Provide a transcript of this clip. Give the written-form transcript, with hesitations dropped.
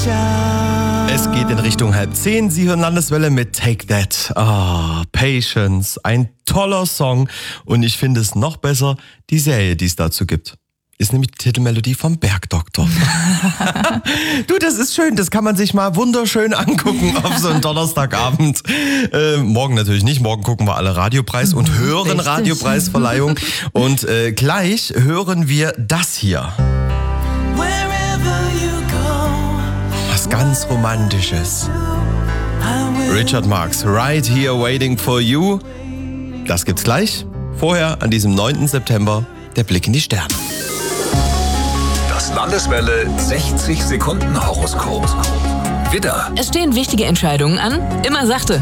Es geht in Richtung 9:30. Sie hören Landeswelle mit Take That. Patience. Ein toller Song. Und ich finde es noch besser, die Serie, die es dazu gibt. Ist nämlich die Titelmelodie vom Bergdoktor. Du, das ist schön. Das kann man sich mal wunderschön angucken auf so einen Donnerstagabend. Morgen natürlich nicht. Morgen gucken wir alle Radiopreis und hören Richtig. Radiopreisverleihung. Und gleich hören wir das hier. Was ganz Romantisches. Richard Marx, Right Here Waiting for You. Das gibt's gleich. Vorher, an diesem 9. September, der Blick in die Sterne. Das Landeswelle 60 Sekunden Horoskop. Widder. Es stehen wichtige Entscheidungen an. Immer sachte.